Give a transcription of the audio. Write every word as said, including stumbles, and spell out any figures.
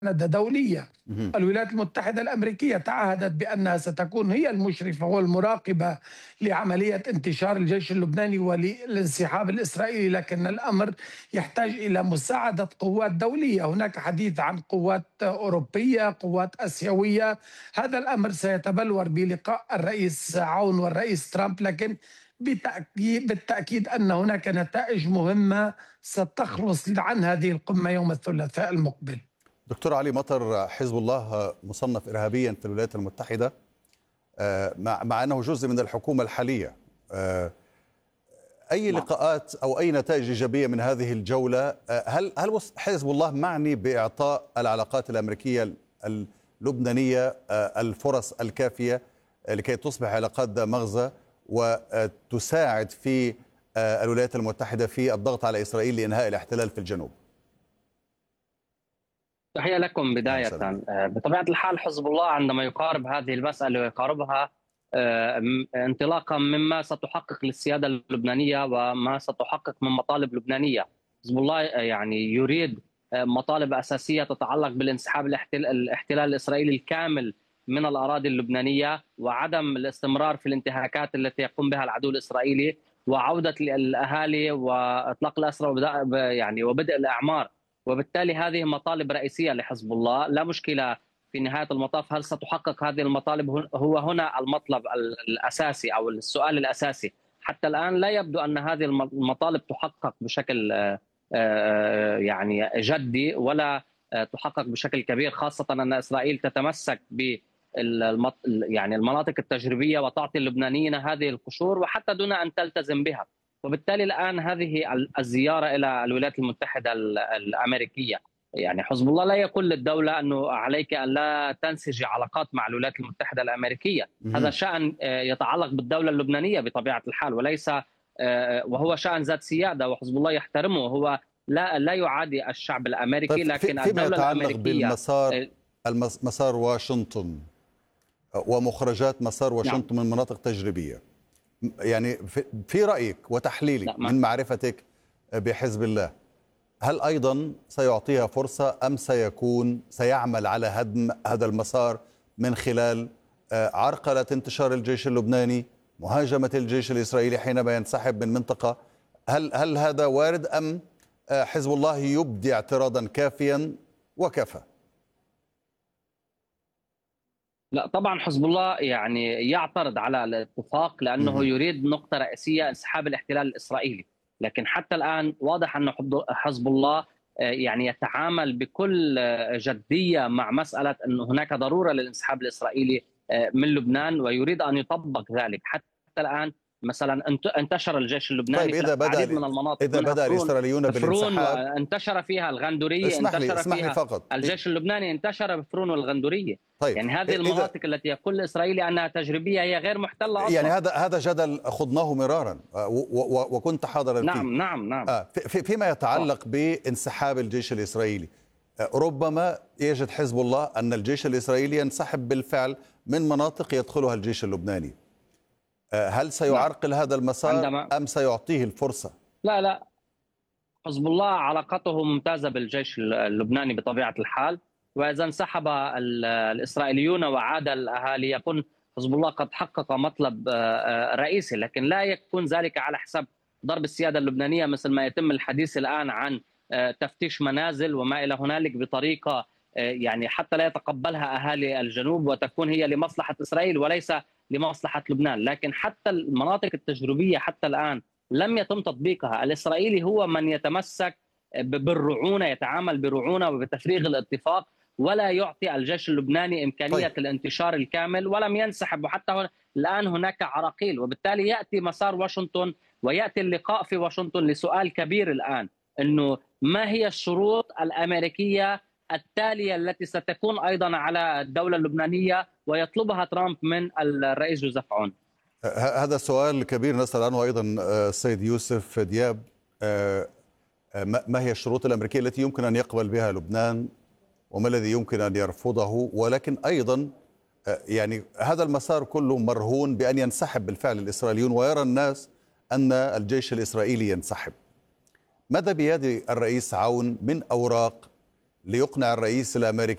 دولية. مهم. الولايات المتحدة الأمريكية تعهدت بأنها ستكون هي المشرفة والمراقبة لعملية انتشار الجيش اللبناني وللانسحاب الإسرائيلي، لكن الأمر يحتاج إلى مساعدة قوات دولية. هناك حديث عن قوات أوروبية، قوات آسيوية. هذا الأمر سيتبلور بلقاء الرئيس عون والرئيس ترامب، لكن بالتأكيد, بالتأكيد أن هناك نتائج مهمة ستخلص عن هذه القمة يوم الثلاثاء المقبل. دكتور علي مطر، حزب الله مصنف إرهابيا في الولايات المتحدة مع مع أنه جزء من الحكومة الحالية. أي لقاءات أو أي نتائج إيجابية من هذه الجولة؟ هل هل حزب الله معني بإعطاء العلاقات الأمريكية اللبنانية الفرص الكافية لكي تصبح علاقات ذات مغزى وتساعد في الولايات المتحدة في الضغط على إسرائيل لإنهاء الاحتلال في الجنوب؟ تحية لكم بداية. بطبيعة الحال حزب الله عندما يقارب هذه المسألة ويقاربها انطلاقا مما ستحقق للسيادة اللبنانية وما ستحقق من مطالب لبنانية. حزب الله يعني يريد مطالب أساسية تتعلق بالانسحاب الاحتلال الإسرائيلي الكامل من الأراضي اللبنانية، وعدم الاستمرار في الانتهاكات التي يقوم بها العدو الإسرائيلي، وعودة الأهالي وإطلاق الأسرى يعني وبدء الأعمار. وبالتالي هذه مطالب رئيسية لحزب الله. لا مشكلة في نهاية المطاف هل ستحقق هذه المطالب، هو هنا المطلب الأساسي أو السؤال الأساسي. حتى الآن لا يبدو أن هذه المطالب تحقق بشكل يعني جدي ولا تحقق بشكل كبير، خاصة أن إسرائيل تتمسك ب يعني المناطق التجريبية وتعطي اللبنانيين هذه القشور وحتى دون أن تلتزم بها. وبالتالي الآن هذه الزيارة إلى الولايات المتحدة الأمريكية، يعني حزب الله لا يقول للدولة أنه عليك أن لا تنسجي علاقات مع الولايات المتحدة الأمريكية. هذا شأن يتعلق بالدولة اللبنانية بطبيعة الحال، وليس وهو شأن ذات سيادة وحزب الله يحترمه. هو لا لا يعادي الشعب الأمريكي، طيب لكن فيما الدولة يتعلق الأمريكية بالمسار مسار واشنطن ومخرجات مسار واشنطن من مناطق تجريبية، يعني في رأيك وتحليلك من معرفتك بحزب الله، هل أيضا سيعطيها فرصة أم سيكون سيعمل على هدم هذا المسار من خلال عرقلة انتشار الجيش اللبناني، مهاجمة الجيش الإسرائيلي حينما ينسحب من منطقة؟ هل هل هذا وارد أم حزب الله يبدي اعتراضا كافيا وكفى؟ لا طبعا حزب الله يعني يعترض على الاتفاق لأنه يريد نقطة رئيسية انسحاب الاحتلال الإسرائيلي، لكن حتى الآن واضح أن حزب الله يعني يتعامل بكل جدية مع مسألة أن هناك ضرورة للانسحاب الإسرائيلي من لبنان ويريد أن يطبق ذلك. حتى الآن مثلا انتشر الجيش اللبناني طيب إذا في العديد من المناطق، إذا بدأ الإسرائيليون بالانسحاب، انتشر فيها الغندورية، اسمح لي انتشر اسمح فيها لي فقط. الجيش اللبناني انتشر بفرون والغندورية. طيب يعني هذه المناطق إذا... التي يقول الإسرائيلي أنها تجريبية هي غير محتلة أصلا. يعني هذا هذا جدل خضناه مرارا وكنت حاضرا فيه. نعم نعم نعم. آه في فيما يتعلق بانسحاب الجيش الإسرائيلي، ربما يجد حزب الله أن الجيش الإسرائيلي ينسحب بالفعل من مناطق يدخلها الجيش اللبناني. هل سيعرقل هذا المسار عندما... أم سيعطيه الفرصة؟ لا لا، حزب الله علاقته ممتازة بالجيش اللبناني بطبيعة الحال، وإذا انسحب الإسرائيليون وعاد الأهالي يكون حزب الله قد حقق مطلب رئيسي، لكن لا يكون ذلك على حساب ضرب السيادة اللبنانية مثل ما يتم الحديث الآن عن تفتيش منازل وما إلى هنالك بطريقة يعني حتى لا يتقبلها أهالي الجنوب وتكون هي لمصلحة إسرائيل وليس لمصلحة لبنان. لكن حتى المناطق التجريبية حتى الآن لم يتم تطبيقها. الإسرائيلي هو من يتمسك بالرعونة، يتعامل برعونة وبتفريغ الاتفاق، ولا يعطي الجيش اللبناني إمكانية طيب. الانتشار الكامل، ولم ينسحب، وحتى الآن هناك عراقيل. وبالتالي يأتي مسار واشنطن ويأتي اللقاء في واشنطن لسؤال كبير الآن، أنه ما هي الشروط الأمريكية التالية التي ستكون أيضا على الدولة اللبنانية ويطلبها ترامب من الرئيس جوزيف عون. هذا سؤال كبير نسأل عنه أيضا السيد يوسف دياب. ما هي الشروط الأمريكية التي يمكن أن يقبل بها لبنان وما الذي يمكن أن يرفضه؟ ولكن أيضا يعني هذا المسار كله مرهون بأن ينسحب بالفعل الإسرائيليون ويرى الناس أن الجيش الإسرائيلي ينسحب. ماذا بيد الرئيس عون من أوراق ليقنع الرئيس الأمريكي